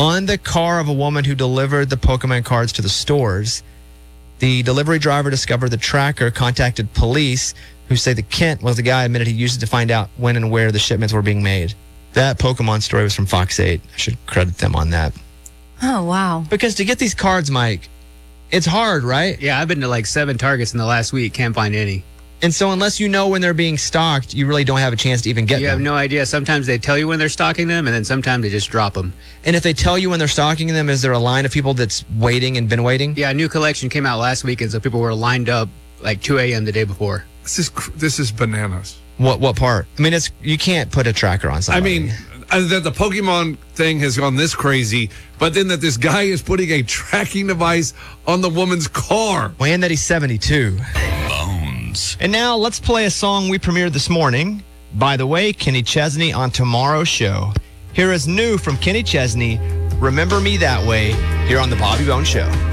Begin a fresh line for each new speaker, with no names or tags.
on the car of a woman who delivered the Pokemon cards to the stores. The delivery driver discovered the tracker, contacted police, who say that Kent was the guy admitted he used it to find out when and where the shipments were being made. That Pokemon story was from Fox 8. I should credit them on that.
Oh, wow.
Because to get these cards, Mike, it's hard, right?
Yeah, I've been to like 7 Targets in the last week. Can't find any.
And so unless you know when they're being stocked, you really don't have a chance to even get them.
You have no idea. Sometimes they tell you when they're stocking them, and then sometimes they just drop them.
And if they tell you when they're stocking them, is there a line of people that's waiting and been waiting?
Yeah, a new collection came out last week, and so people were lined up like 2 a.m. the day before.
This is bananas.
What part? I mean, you can't put a tracker on somebody.
I mean, that the Pokemon thing has gone this crazy, but then that this guy is putting a tracking device on the woman's car.
And that he's 72. And now let's play a song we premiered this morning. By the way, Kenny Chesney on tomorrow's show. Here is new from Kenny Chesney, Remember Me That Way, here on The Bobby Bones Show.